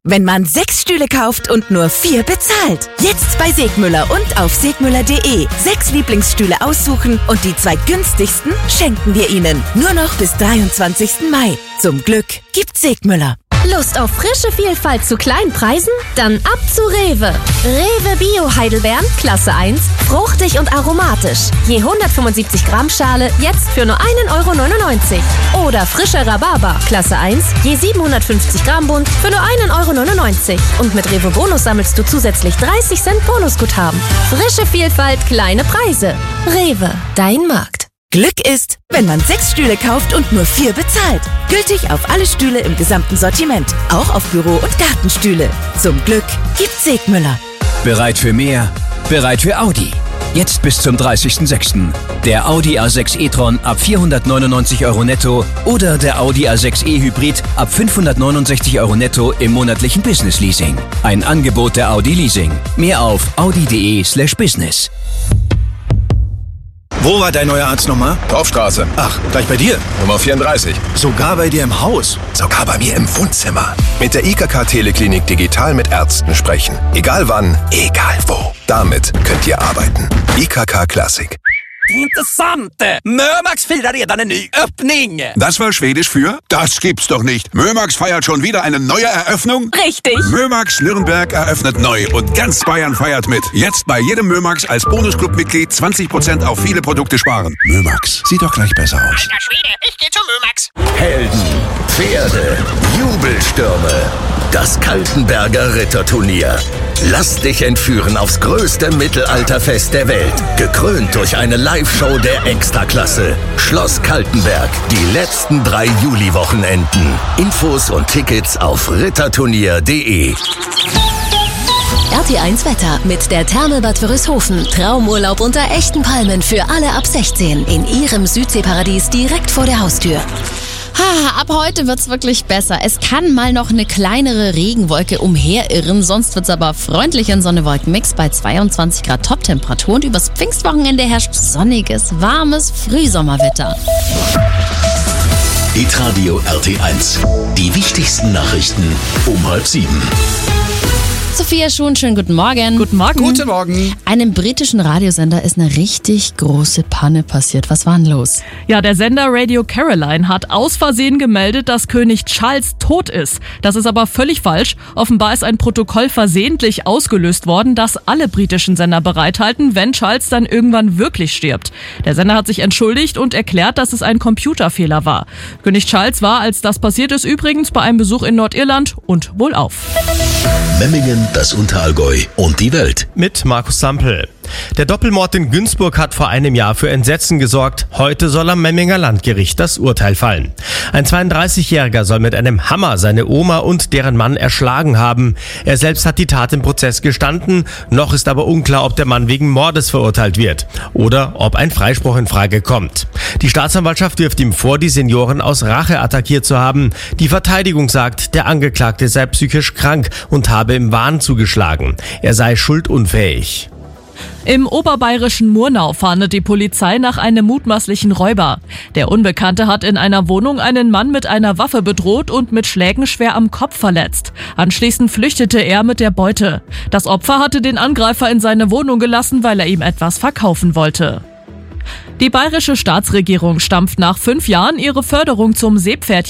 wenn man 6 Stühle kauft und nur 4 bezahlt. Jetzt bei Segmüller und auf segmüller.de. 6 Lieblingsstühle aussuchen und die 2 günstigsten schenken wir Ihnen. Nur noch bis 23. Mai. Zum Glück gibt's Segmüller. Lust auf frische Vielfalt zu kleinen Preisen? Dann ab zu Rewe. Rewe Bio Heidelbeeren, Klasse 1, fruchtig und aromatisch. Je 175 Gramm Schale, jetzt für nur 1,99 €. Oder frische Rhabarber, Klasse 1, je 750 Gramm Bund, für nur 1,99 €. Und mit Rewe Bonus sammelst du zusätzlich 30 Cent Bonusguthaben. Frische Vielfalt, kleine Preise. Rewe, dein Markt. Glück ist, wenn man 6 Stühle kauft und nur 4 bezahlt. Gültig auf alle Stühle im gesamten Sortiment. Auch auf Büro- und Gartenstühle. Zum Glück gibt's Segmüller. Bereit für mehr? Bereit für Audi. Jetzt bis zum 30.06. Der Audi A6 e-tron ab 499 € netto oder der Audi A6 e-Hybrid ab 569 € netto im monatlichen Business-Leasing. Ein Angebot der Audi Leasing. Mehr auf audi.de/business. Wo war dein neuer Arzt nochmal? Dorfstraße. Ach, gleich bei dir? Nummer 34. Sogar bei dir im Haus? Sogar bei mir im Wohnzimmer. Mit der IKK Teleklinik digital mit Ärzten sprechen. Egal wann, egal wo. Damit könnt ihr arbeiten. IKK Classic. Intressant! Mömax firar redan en ny öppning! Das war Schwedisch für? Das gibt's doch nicht. Mömax feiert schon wieder eine neue Eröffnung? Richtig! Mömax Nürnberg eröffnet neu und ganz Bayern feiert mit. Jetzt bei jedem Mömax als Bonusclub-Mitglied 20% auf viele Produkte sparen. Mömax, sieht doch gleich besser aus. Alter Schwede, ich geh zum Mömax! Helden, Pferde, Jubelstürme. Das Kaltenberger Ritterturnier. Lass dich entführen aufs größte Mittelalterfest der Welt. Gekrönt durch eine Live-Show der Extraklasse. Schloss Kaltenberg. Die letzten 3 Juli-Wochenenden. Infos und Tickets auf ritterturnier.de. RT1 Wetter mit der Therme Bad Wörishofen. Traumurlaub unter echten Palmen für alle ab 16 in ihrem Südseeparadies direkt vor der Haustür. Ab heute wird's wirklich besser. Es kann mal noch eine kleinere Regenwolke umherirren, sonst wird's aber freundlich in Sonne-Wolken-Mix bei 22 Grad Top-Temperatur und übers Pfingstwochenende herrscht sonniges, warmes Frühsommerwetter. Hitradio RT1. Die wichtigsten Nachrichten um 6:30. Sophia Schuhn, schönen guten Morgen. Guten Morgen. Guten Morgen. Einem britischen Radiosender ist eine richtig große Panne passiert. Was war denn los? Ja, der Sender Radio Caroline hat aus Versehen gemeldet, dass König Charles tot ist. Das ist aber völlig falsch. Offenbar ist ein Protokoll versehentlich ausgelöst worden, das alle britischen Sender bereithalten, wenn Charles dann irgendwann wirklich stirbt. Der Sender hat sich entschuldigt und erklärt, dass es ein Computerfehler war. König Charles war, als das passiert ist, übrigens bei einem Besuch in Nordirland und wohlauf. Memmingen, das Unterallgäu und die Welt. Mit Markus Sampel. Der Doppelmord in Günzburg hat vor einem Jahr für Entsetzen gesorgt. Heute soll am Memminger Landgericht das Urteil fallen. Ein 32-Jähriger soll mit einem Hammer seine Oma und deren Mann erschlagen haben. Er selbst hat die Tat im Prozess gestanden. Noch ist aber unklar, ob der Mann wegen Mordes verurteilt wird oder ob ein Freispruch in Frage kommt. Die Staatsanwaltschaft wirft ihm vor, die Senioren aus Rache attackiert zu haben. Die Verteidigung sagt, der Angeklagte sei psychisch krank und habe im Wahn zugeschlagen. Er sei schuldunfähig. Im oberbayerischen Murnau fahndet die Polizei nach einem mutmaßlichen Räuber. Der Unbekannte hat in einer Wohnung einen Mann mit einer Waffe bedroht und mit Schlägen schwer am Kopf verletzt. Anschließend flüchtete er mit der Beute. Das Opfer hatte den Angreifer in seine Wohnung gelassen, weil er ihm etwas verkaufen wollte. Die bayerische Staatsregierung stampft nach 5 Jahren ihre Förderung zum Seepferdchen